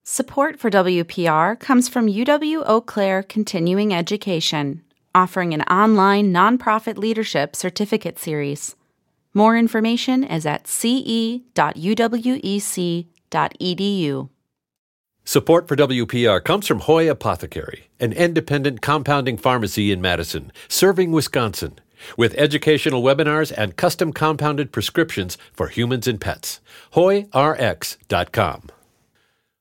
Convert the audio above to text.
Support for WPR comes from UW Eau Claire Continuing Education, offering an online nonprofit leadership certificate series. More information is at ce.uwec.edu. Support for WPR comes from Hoy Apothecary, an independent compounding pharmacy in Madison, serving Wisconsin, with educational webinars and custom compounded prescriptions for humans and pets. HoyRx.com.